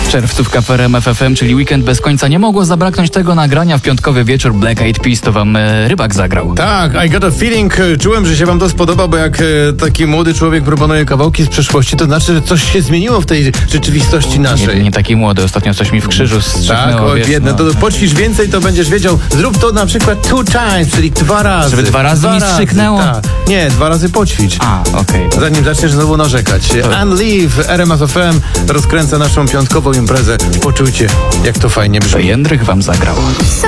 czerwcu w Cafe RMF FM, czyli weekend bez końca. Nie mogło zabraknąć tego nagrania w piątkowy wieczór. Black Eyed Peas to wam Rybak zagrał. Tak, I got a feeling. Czułem, że się wam to spodoba, bo jak taki młody człowiek proponuje kawałki z przeszłości, to znaczy, że coś się zmieniło w tej rzeczywistości naszej. Nie taki młody, ostatnio coś mi w krzyżu strzyknęło. Tak, oj biedne, to poćwicz więcej, to będziesz wiedział. Zrób to na przykład 2 times, czyli 2 razy. Żeby 2 razy mi strzyknęło? Tak. Nie, 2 razy poćwicz. A, okej. Zanim zaczniesz znowu narzekać. Unleave, RMF FM rozkręca naszą piątkową imprezę. Poczujcie, jak to fajnie To brzmi. Jędrych wam zagrał. So